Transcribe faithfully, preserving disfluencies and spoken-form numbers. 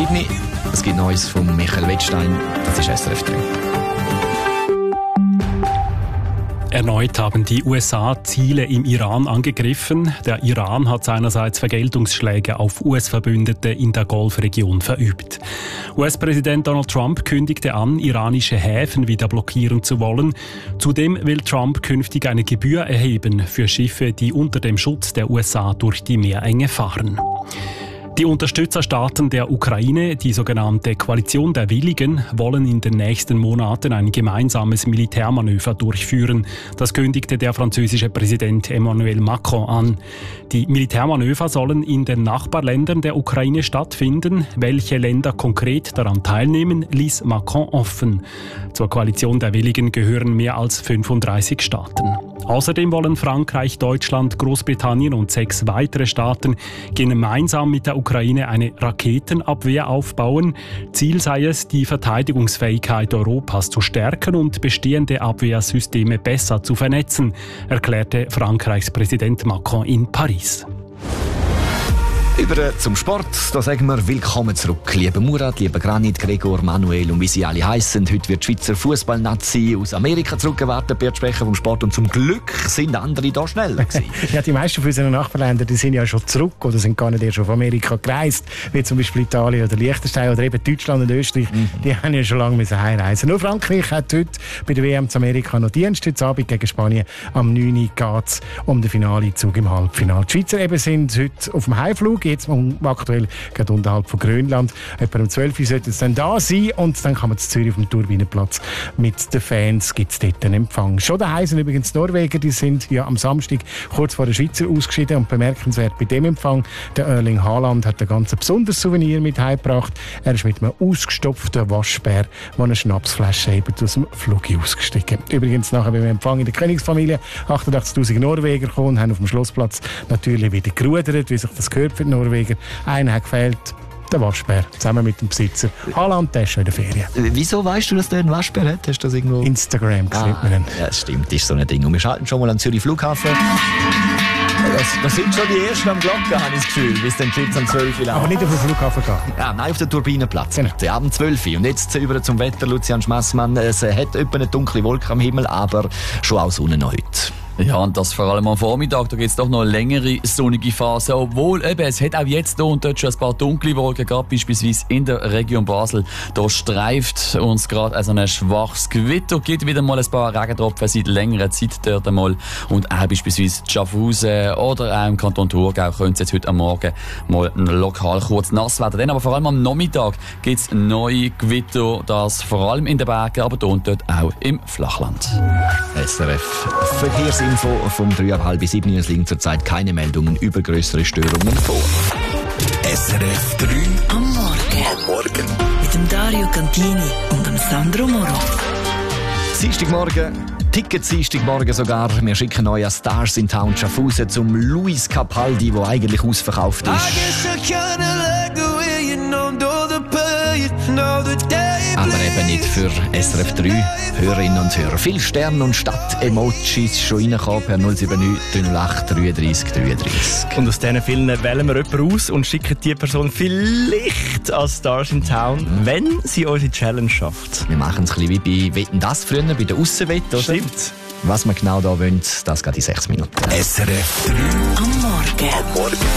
sieben. Es gibt Neues von Michael Wettstein. Das ist S R F drei. Erneut haben die U S A Ziele im Iran angegriffen. Der Iran hat seinerseits Vergeltungsschläge auf U S-Verbündete in der Golfregion verübt. U S-Präsident Donald Trump kündigte an, iranische Häfen wieder blockieren zu wollen. Zudem will Trump künftig eine Gebühr erheben für Schiffe, die unter dem Schutz der U S A durch die Meerenge fahren. Die Unterstützerstaaten der Ukraine, die sogenannte Koalition der Willigen, wollen in den nächsten Monaten ein gemeinsames Militärmanöver durchführen. Das kündigte der französische Präsident Emmanuel Macron an. Die Militärmanöver sollen in den Nachbarländern der Ukraine stattfinden. Welche Länder konkret daran teilnehmen, ließ Macron offen. Zur Koalition der Willigen gehören mehr als fünfunddreißig Staaten. Außerdem wollen Frankreich, Deutschland, Großbritannien und sechs weitere Staaten gemeinsam mit der Ukraine eine Raketenabwehr aufbauen. Ziel sei es, die Verteidigungsfähigkeit Europas zu stärken und bestehende Abwehrsysteme besser zu vernetzen, erklärte Frankreichs Präsident Macron in Paris. Über zum Sport, da sagen wir willkommen zurück. Lieber Murat, lieber Granit, Gregor, Manuel und wie sie alle heissen. Heute wird die Schweizer Fußballnazi aus Amerika zurückgewartet, Bert Sprecher vom Sport. Und zum Glück sind andere da schneller gewesen. Ja, die meisten von unseren Nachbarländern, die sind ja schon zurück oder sind gar nicht erst auf Amerika gereist, wie zum Beispiel Italien oder Liechtenstein oder eben Deutschland und Österreich. Mhm. Die haben ja schon lange müssen heimreisen. Nur Frankreich hat heute bei der W M zu Amerika noch Dienst. Heute Abend gegen Spanien am neun Uhr geht es um den Finalezug im Halbfinale. Die Schweizer eben sind heute auf dem Heimflug. Jetzt aktuell gerade unterhalb von Grönland. Etwa um zwölf Uhr sollte es dann da sein und dann kann man zu Zürich auf dem Turbinenplatz mit den Fans gibt es dort einen Empfang. Schon daheim sind übrigens die Norweger, die sind ja am Samstag kurz vor der Schweizer ausgeschieden und bemerkenswert bei dem Empfang, der Erling Haaland hat ein ganz besonderes Souvenir mit heimgebracht. Er ist mit einem ausgestopften Waschbär, der eine Schnapsflasche hebt, aus dem Flug ausgestiegen. Übrigens nachher beim Empfang in der Königsfamilie achtundachtzigtausend Norweger gekommen und haben auf dem Schlossplatz natürlich wieder gerudert, wie sich das gehört für die Norweger. Einer hat gefehlt, der Waschbär, zusammen mit dem Besitzer. Haaland, der ist schon in der Ferien. Wieso weißt du, dass der einen Waschbär hat? Hast du das irgendwo? Instagram ah, sieht man. Ja, das stimmt, das ist so ein Ding. Und wir schalten schon mal am Zürich Flughafen. Das, das sind schon die Ersten am Glocken, habe ich das Gefühl, bis dann die am zwölf Uhr. Aber nicht auf den Flughafen gehen. Ja, nein, auf den Turbinenplatz. Genau. Bitte, abends zwölf Uhr. Und jetzt über zum Wetter, Lucian Schmassmann. Es hat etwa eine dunkle Wolke am Himmel, aber schon auch Sonne noch heute. Ja, und das vor allem am Vormittag, da gibt es doch noch eine längere sonnige Phase, obwohl eben, es hat auch jetzt hier und dort schon ein paar dunkle Wolken gehabt, beispielsweise in der Region Basel. Da streift uns gerade also ein schwaches Gewitter, gibt wieder mal ein paar Regentropfen seit längerer Zeit dort einmal und auch beispielsweise Schaffhausen oder auch im Kanton Thurgau könnte es jetzt heute am Morgen mal lokal kurz nass werden. Dann aber vor allem am Nachmittag gibt es neue Gewitter, das vor allem in den Bergen, aber hier und dort auch im Flachland. S R F Verkehrsinfo vom drei ab halb sieben. Es liegen zurzeit keine Meldungen über größere Störungen vor. S R F drei am Morgen. Am Morgen. Mit dem Dario Cantini und dem Sandro Moro. Dienstagmorgen, Ticket Dienstagmorgen sogar. Wir schicken euch an Stars in Town Schaffhausen zum Luis Capaldi, der eigentlich ausverkauft ist. Aber eben nicht für S R F drei Hörerinnen und Hörer. Viele Sterne und Stadt-Emojis schon reingekommen per null sieben neun drei null acht drei drei drei drei. Und aus diesen vielen wählen wir jemanden aus und schicken die Person vielleicht als Stars in Town, wenn sie unsere Challenge schafft. Wir machen es ein bisschen wie bei «Wetten das» früher, bei der Aussenwette, oder? Stimmt. Was wir genau da wollen, das geht in sechs Minuten. S R F drei am Morgen. Am Morgen.